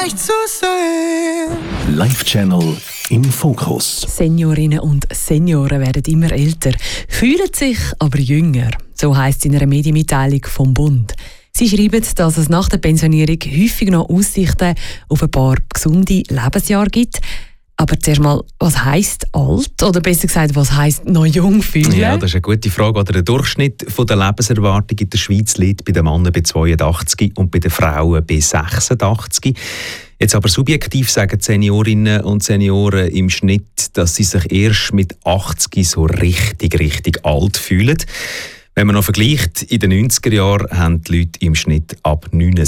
leicht zu sein. Live-Channel im Fokus. Seniorinnen und Senioren werden immer älter, fühlen sich aber jünger. So heisst es in einer Medienmitteilung vom Bund. Sie schreiben, dass es nach der Pensionierung häufig noch Aussichten auf ein paar gesunde Lebensjahre gibt. Aber zuerst mal, was heisst alt? Oder besser gesagt, was heisst noch jung fühlen? Ja, das ist eine gute Frage. Der Durchschnitt der Lebenserwartung in der Schweiz liegt bei den Männern bei 82 und bei den Frauen bei 86. Jetzt aber subjektiv sagen die Seniorinnen und Senioren im Schnitt, dass sie sich erst mit 80 so richtig alt fühlen. Wenn man noch vergleicht, in den 90er Jahren haben die Leute im Schnitt ab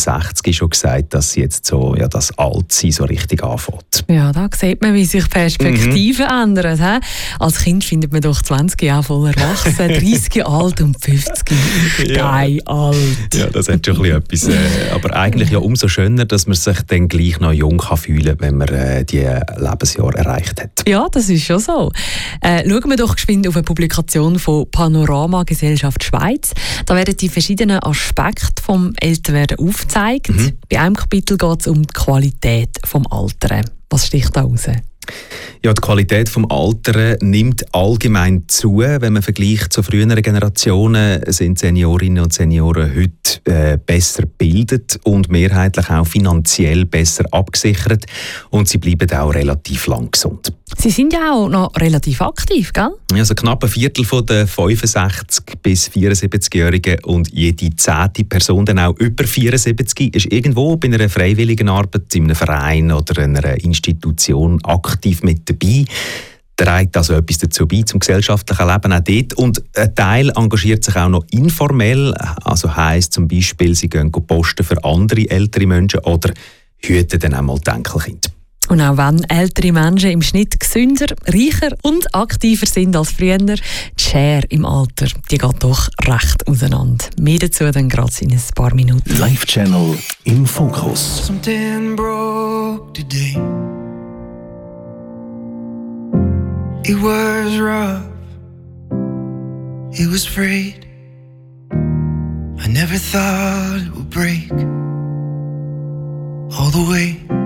69 schon gesagt, dass sie jetzt so, ja, das Altsein so richtig anfängt. Ja, da sieht man, wie sich Perspektiven ändern. He? Als Kind findet man doch 20 Jahre voll erwachsen, 30 Jahre alt und 50 geil alt. Ja, das hat schon ein bisschen etwas. Aber eigentlich ja umso schöner, dass man sich dann gleich noch jung fühlen kann, wenn man die Lebensjahre erreicht hat. Ja, das ist schon so. Schauen wir doch geschwind auf eine Publikation von Panorama Gesellschaft Schweiz. Da werden die verschiedenen Aspekte vom Älterwerden aufgezeigt. Bei einem Kapitel geht es um die Qualität vom Alteren. Was sticht da raus? Ja, die Qualität des Alters nimmt allgemein zu. Wenn man vergleicht zu früheren Generationen, sind Seniorinnen und Senioren heute besser gebildet und mehrheitlich auch finanziell besser abgesichert. Und sie bleiben auch relativ lang gesund. Sie sind ja auch noch relativ aktiv, gell? Also knapp ein Viertel der 65- bis 74-Jährigen und jede 10. Person, dann auch über 74, ist irgendwo bei einer freiwilligen Arbeit in einem Verein oder einer Institution aktiv mit dabei. Trägt also etwas dazu bei, zum gesellschaftlichen Leben auch dort. Und ein Teil engagiert sich auch noch informell, also heisst zum Beispiel, sie gehen posten für andere ältere Menschen oder hüten dann auch mal die Enkelkinder. Und auch wenn ältere Menschen im Schnitt gesünder, reicher und aktiver sind als früher, die Schere im Alter, die geht doch recht auseinander. Mehr dazu dann gerade in ein paar Minuten. Live-Channel im Fokus. Something broke today. It was rough. It was frayed. I never thought it would break all the way.